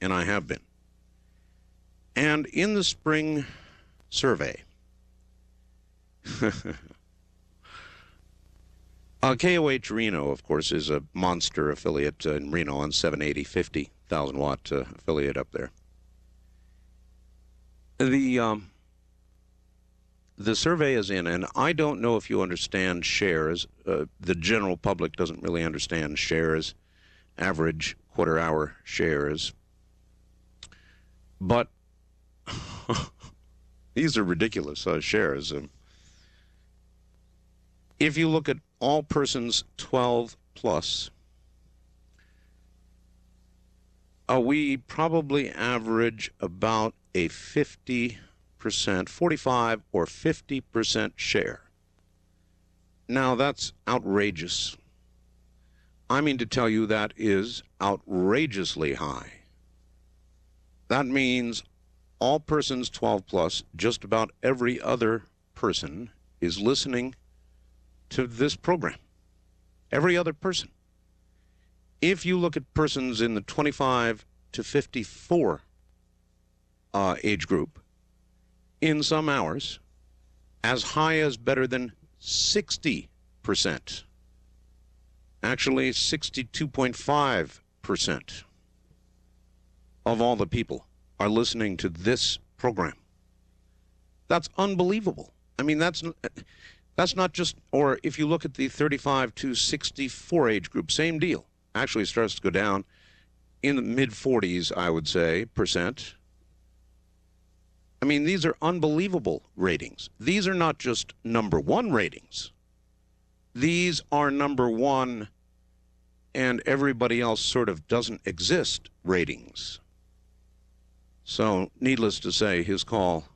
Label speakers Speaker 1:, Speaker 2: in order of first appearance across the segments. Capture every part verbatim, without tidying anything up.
Speaker 1: and I have been. And in the spring survey, uh, K O H Reno, of course, is a monster affiliate uh, in Reno on seven eighty, fifty thousand watt uh, affiliate up there. The um, the survey is in, and I don't know if you understand shares. Uh, the general public doesn't really understand shares, average quarter-hour shares. But these are ridiculous uh, shares. Um, if you look at all persons twelve plus, uh, we probably average about a fifty percent, forty-five or fifty percent share. Now, that's outrageous. I mean to tell you that is outrageously high. That means all persons twelve plus, just about every other person is listening to this program. Every other person. If you look at persons in the twenty-five to fifty-four uh, age group, in some hours, as high as better than sixty percent. Actually, sixty-two point five percent of all the people are listening to this program. That's unbelievable. I mean, that's that's not just, or if you look at the thirty-five to sixty-four age group, same deal. Actually, it starts to go down in the mid forties, I would say, percent. I mean, these are unbelievable ratings. These are not just number one ratings. These are number one and everybody else sort of doesn't exist ratings. So, needless to say, his call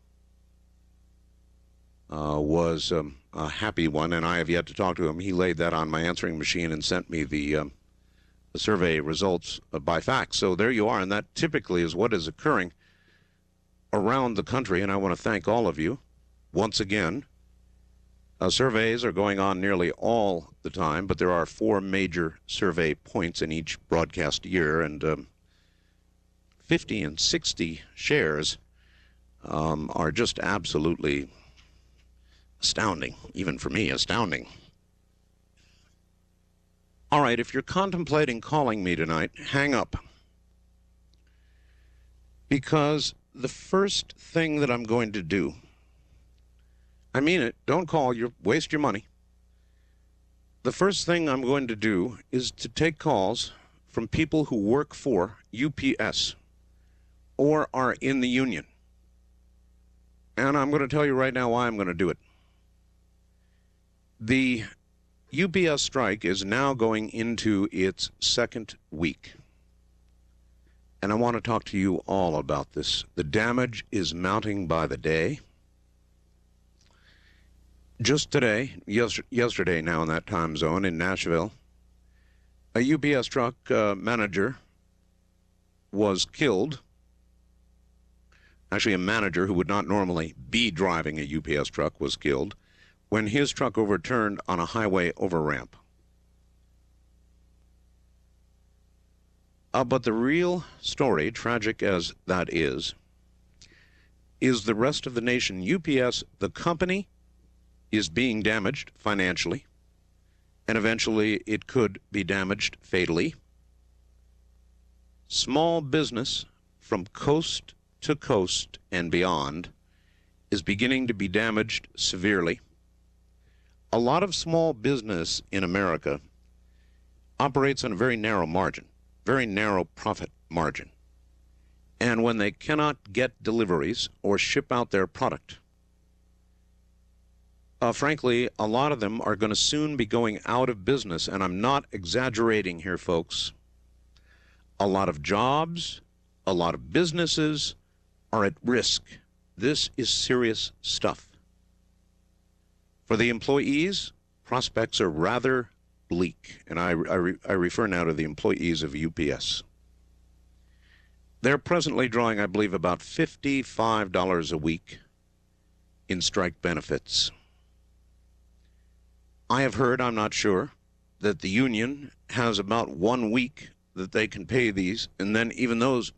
Speaker 1: uh, was um, a happy one, and I have yet to talk to him. He laid that on my answering machine and sent me the, um, the survey results uh, by fax. So there you are, and that typically is what is occurring around the country, and I want to thank all of you once again. Uh, surveys are going on nearly all the time, but there are four major survey points in each broadcast year, and um, fifty and sixty shares um, are just absolutely astounding, even for me, astounding. All right, if you're contemplating calling me tonight, hang up. Because the first thing that I'm going to do, I mean it, don't call, you waste your money. The first thing I'm going to do is to take calls from people who work for U P S or are in the union. And I'm going to tell you right now why I'm going to do it. The U P S strike is now going into its second week. And I want to talk to you all about this. The damage is mounting by the day. Just today, yes, yesterday now in that time zone in Nashville, a U P S truck uh, manager was killed. Actually, a manager who would not normally be driving a U P S truck was killed when his truck overturned on a highway over-ramp. Uh, but the real story, tragic as that is, is the rest of the nation. U P S, the company, is being damaged financially, and eventually it could be damaged fatally. Small business from coast to coast and beyond is beginning to be damaged severely. A lot of small business in America operates on a very narrow margin. Very narrow profit margin. And when they cannot get deliveries or ship out their product, uh, frankly, a lot of them are going to soon be going out of business. And I'm not exaggerating here, folks. A lot of jobs, a lot of businesses are at risk. This is serious stuff. For the employees, prospects are rather bleak, and I, I, re, I refer now to the employees of U P S. They're presently drawing, I believe, about fifty-five dollars a week in strike benefits. I have heard, I'm not sure, that the union has about one week that they can pay these, and then even those